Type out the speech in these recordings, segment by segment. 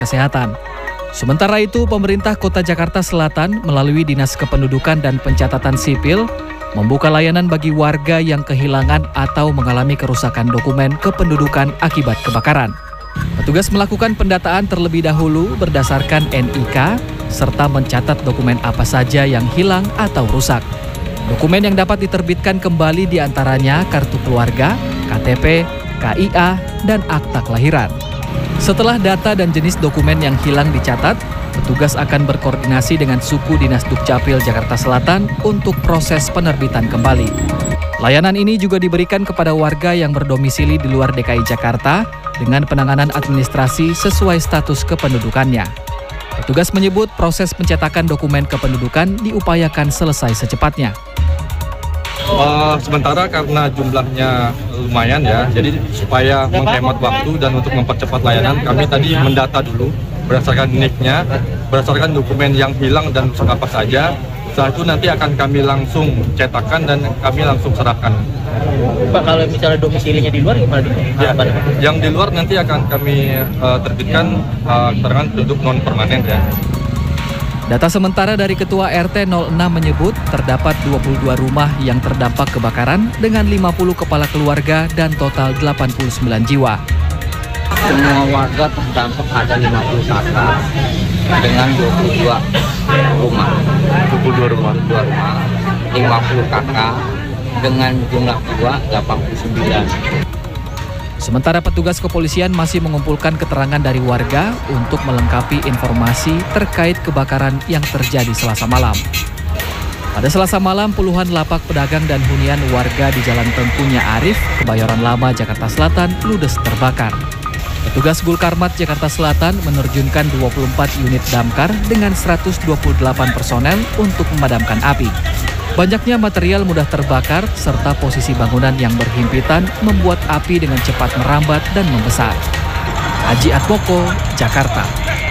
Kesehatan. Sementara itu, pemerintah Kota Jakarta Selatan melalui Dinas Kependudukan dan Pencatatan Sipil membuka layanan bagi warga yang kehilangan atau mengalami kerusakan dokumen kependudukan akibat kebakaran. Petugas melakukan pendataan terlebih dahulu berdasarkan NIK serta mencatat dokumen apa saja yang hilang atau rusak. Dokumen yang dapat diterbitkan kembali diantaranya kartu keluarga, KTP, KIA, dan akta kelahiran. Setelah data dan jenis dokumen yang hilang dicatat, petugas akan berkoordinasi dengan suku Dinas Dukcapil Jakarta Selatan untuk proses penerbitan kembali. Layanan ini juga diberikan kepada warga yang berdomisili di luar DKI Jakarta dengan penanganan administrasi sesuai status kependudukannya. Petugas menyebut proses pencetakan dokumen kependudukan diupayakan selesai secepatnya. Sementara karena jumlahnya lumayan ya, jadi supaya menghemat waktu dan untuk mempercepat layanan, kami tadi mendata dulu berdasarkan NIK-nya, berdasarkan dokumen yang hilang dan rusak apa saja. Setelah itu nanti akan kami langsung cetakan dan kami langsung serahkan. Pak, kalau misalnya domisilinya di luar gimana? Ya, yang di luar nanti akan kami terbitkan keterangan penduduk non permanen ya. Data sementara dari Ketua RT 06 menyebut terdapat 22 rumah yang terdampak kebakaran dengan 50 kepala keluarga dan total 89 jiwa. Semua warga terdampak ada 50 kakak dengan 22 rumah. 52 rumah. 50 kakak dengan jumlah jiwa 89. Sementara petugas kepolisian masih mengumpulkan keterangan dari warga untuk melengkapi informasi terkait kebakaran yang terjadi Selasa malam. Pada Selasa malam, puluhan lapak pedagang dan hunian warga di Jalan Tengkunya Arif, Kebayoran Lama, Jakarta Selatan, ludes terbakar. Petugas Gulkarmat Jakarta Selatan menerjunkan 24 unit damkar dengan 128 personel untuk memadamkan api. Banyaknya material mudah terbakar serta posisi bangunan yang berhimpitan membuat api dengan cepat merambat dan membesar. Haji Atmoko, Jakarta.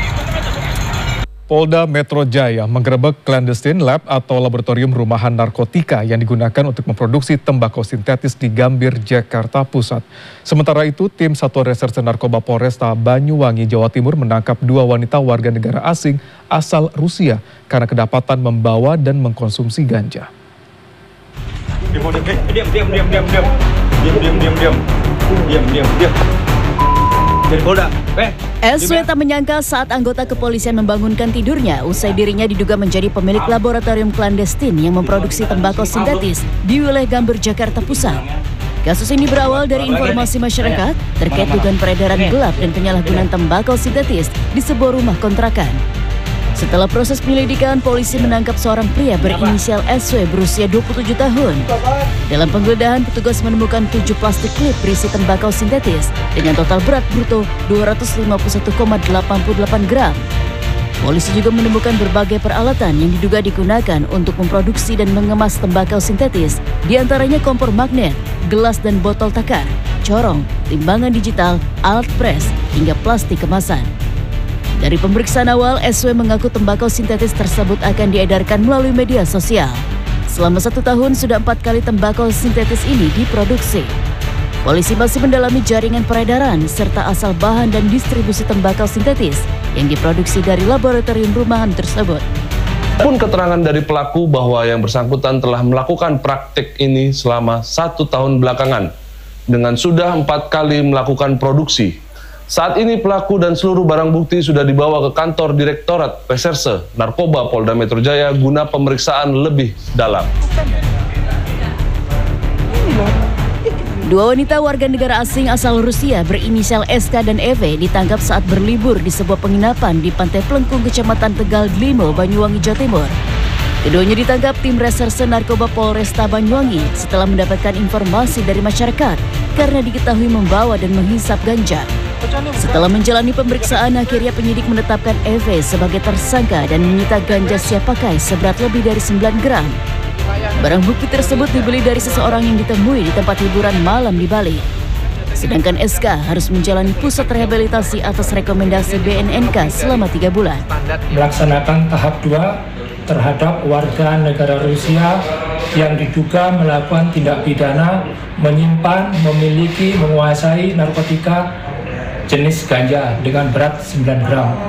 Polda Metro Jaya menggerebek clandestine lab atau laboratorium rumahan narkotika yang digunakan untuk memproduksi tembakau sintetis di Gambir, Jakarta Pusat. Sementara itu, tim Satuan Reserse Narkoba Polresta Banyuwangi, Jawa Timur menangkap 2 wanita warga negara asing asal Rusia karena kedapatan membawa dan mengkonsumsi ganja. SW tak menyangka saat anggota kepolisian membangunkan tidurnya usai dirinya diduga menjadi pemilik laboratorium klandestin yang memproduksi tembakau sintetis di wilayah Gambir, Jakarta Pusat. Kasus ini berawal dari informasi masyarakat terkait dugaan peredaran gelap dan penyalahgunaan tembakau sintetis di sebuah rumah kontrakan. Setelah proses penyelidikan, polisi menangkap seorang pria berinisial SW berusia 27 tahun. Dalam penggeledahan, petugas menemukan 7 plastik klip berisi tembakau sintetis dengan total berat bruto 251,88 gram. Polisi juga menemukan berbagai peralatan yang diduga digunakan untuk memproduksi dan mengemas tembakau sintetis, diantaranya kompor magnet, gelas dan botol takar, corong, timbangan digital, alat pres, hingga plastik kemasan. Dari pemeriksaan awal, SW mengaku tembakau sintetis tersebut akan diedarkan melalui media sosial. Selama 1 tahun, sudah 4 kali tembakau sintetis ini diproduksi. Polisi masih mendalami jaringan peredaran serta asal bahan dan distribusi tembakau sintetis yang diproduksi dari laboratorium rumahan tersebut. Pun keterangan dari pelaku bahwa yang bersangkutan telah melakukan praktik ini selama 1 tahun belakangan dengan sudah 4 kali melakukan produksi. Saat ini pelaku dan seluruh barang bukti sudah dibawa ke kantor Direktorat Reserse Narkoba Polda Metro Jaya guna pemeriksaan lebih dalam. 2 wanita warga negara asing asal Rusia berinisial SK dan EV ditangkap saat berlibur di sebuah penginapan di Pantai Plengkung, Kecamatan Tegal Glimo, Banyuwangi, Jawa Timur. Keduanya ditangkap tim Reserse Narkoba Polresta Banyuwangi setelah mendapatkan informasi dari masyarakat karena diketahui membawa dan menghisap ganja. Setelah menjalani pemeriksaan, akhirnya penyidik menetapkan EV sebagai tersangka dan menyita ganja siap pakai seberat lebih dari 9 gram. Barang bukti tersebut dibeli dari seseorang yang ditemui di tempat hiburan malam di Bali. Sedangkan SK harus menjalani pusat rehabilitasi atas rekomendasi BNNK selama 3 bulan. Melaksanakan tahap 2 terhadap warga negara Rusia yang diduga melakukan tindak pidana menyimpan, memiliki, menguasai narkotika jenis ganja dengan berat 9 gram.